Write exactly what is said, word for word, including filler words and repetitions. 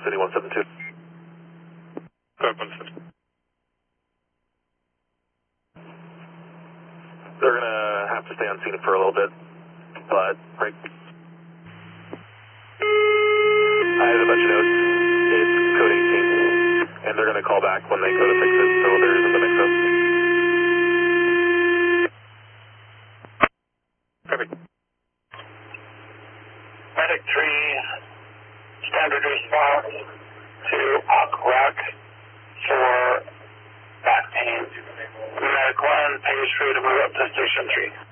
City one seven two. Code one seven two. They're going to have to stay on scene for a little bit, but right. I have a bunch of notes. It's code eighteen, and they're going to call back when they go to fix it, so there isn't a mix-up. Perfect. Medic three, standard response to Aquac for back pain. Medic one, page free to move up to station three.